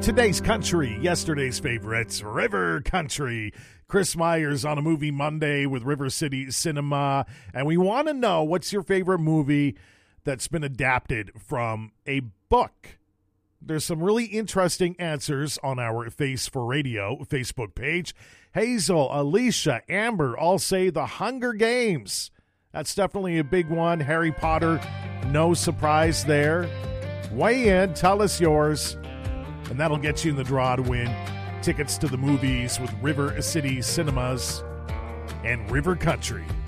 Today's country, yesterday's favorites, River Country. Chris Myers on a Movie Monday with River City Cinema. And we want to know, what's your favorite movie that's been adapted from a book? There's some really interesting answers on our Face for Radio Facebook page. Hazel, Alicia, Amber all say The Hunger Games. That's definitely a big one. Harry Potter, no surprise there. Weigh in, tell us yours. And that'll get you in the draw to win tickets to the movies with River City Cinemas and River Country.